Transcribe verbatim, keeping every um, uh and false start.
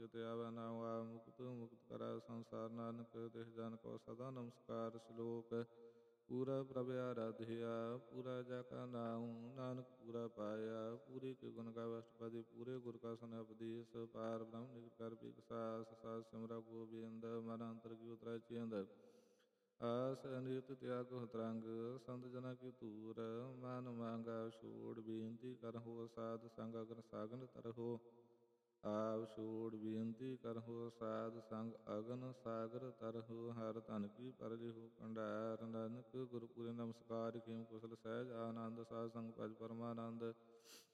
ਤੇ ਆਵੈ ਨਾ ਵਾ ਮੁਕਤ ਮੁਕਤ ਕਰੈ ਸੰਸਾਰ ਨਾਨਕ ਤਿਸ ਜਨ ਕੋ ਸਦਾ ਨਮਸਕਾਰ। ਸ਼ਲੋਕ ਪੂਰਾ ਪ੍ਰਭ ਆਰਾਧਿਆ ਪੂਰਾ ਜਾ ਕਾ ਨਾਉ ਨਾਨਕ ਪੂਰਾ ਪਾਇਆ ਪੂਰੇ ਕੇ ਗੁਣ ਗਾਵੈ ਅਸ਼ਟਪਦੀ ਪੂਰੇ ਗੁਰ ਕਾ ਸੁਨਿ ਉਪਦੇਸ ਪਾਰ ਬ੍ਰਹਮ ਨਿਕਟ ਕਰ ਬਿਕਸਾ ਸਾ ਸਿਮਰਾ ਗੋਬਿੰਦ ਮਨ ਅੰਤਰ ਕੀ ਉਤਰੈ ਚਿੰਦ ਆਸ ਅਨਿਤ ਤਿਆਗ ਤਰੰਗ ਸੰਤ ਜਨਾ ਕੀ ਧੂਰ ਮਨ ਮੰਗਾ ਛੋੜ ਬੇਨਤੀ ਕਰਹੁ ਸਾਧ ਸੰਗ ਅਗਨ ਸਾਗਨ ਤਰਹੁ ਆਪ ਛੋੜ ਬੇਨਤੀ ਕਰਹੁ ਸਾਧ ਸੰਗ ਅਗਨ ਸਾਗਰ ਤਰਹੁ ਹਰ ਧਨ ਕੀ ਪਰਲਿਹੁ ਭੰਡਾਰ ਨਾਨਕ ਗੁਰਪੁਰੇ ਨਮਸਕਾਰ ਖੇਮ ਕੁਸਲ ਸਹਿਜ ਆਨੰਦ ਸਾਧ ਸੰਗ ਭਜ ਪਰਮਾਨੰਦ